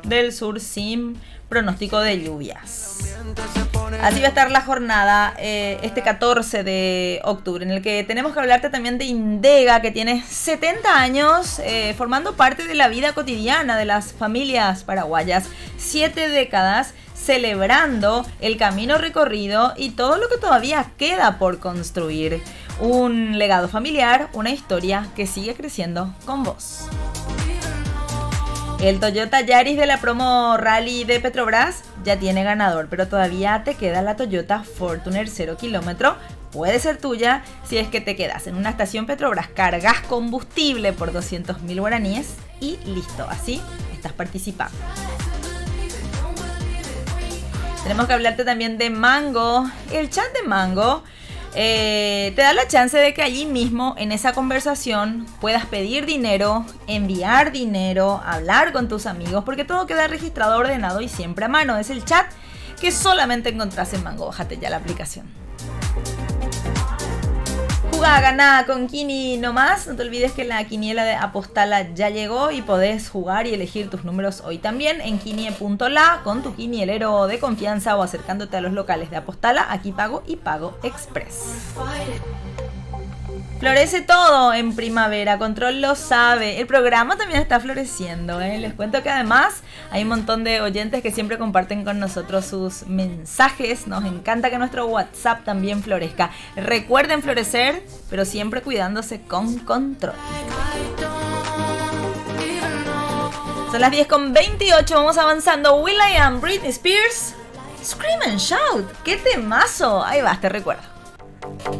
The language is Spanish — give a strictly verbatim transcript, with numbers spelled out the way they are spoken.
del sur sin pronóstico de lluvias. Así va a estar la jornada eh, este catorce de octubre, en el que tenemos que hablarte también de Indega, que tiene setenta años eh, formando parte de la vida cotidiana de las familias paraguayas. Siete décadas celebrando el camino recorrido y todo lo que todavía queda por construir. Un legado familiar, una historia que sigue creciendo con vos. El Toyota Yaris de la promo Rally de Petrobras ya tiene ganador, pero todavía te queda la Toyota Fortuner cero kilómetro. Puede ser tuya si es que te quedas en una estación Petrobras, cargas combustible por doscientos mil guaraníes y listo, así estás participando. Tenemos que hablarte también de Mango. El chat de Mango eh, te da la chance de que allí mismo, en esa conversación, puedas pedir dinero, enviar dinero, hablar con tus amigos, porque todo queda registrado, ordenado y siempre a mano. Es el chat que solamente encontrás en Mango. Bájate ya la aplicación. Jugá, ganá con Kini nomás. No te olvides que la quiniela de Apostala ya llegó y podés jugar y elegir tus números hoy también en quinie punto la con tu quinielero de confianza o acercándote a los locales de Apostala. Aquí Pago y Pago Express. Florece todo en primavera, Control lo sabe. El programa también está floreciendo, ¿eh? Les cuento que además hay un montón de oyentes que siempre comparten con nosotros sus mensajes. Nos encanta que nuestro WhatsApp también florezca. Recuerden florecer, pero siempre cuidándose con control. Son las diez con veintiocho, vamos avanzando. will.i.am, Britney Spears, Scream and Shout. ¡Qué temazo! Ahí vas, te recuerdo.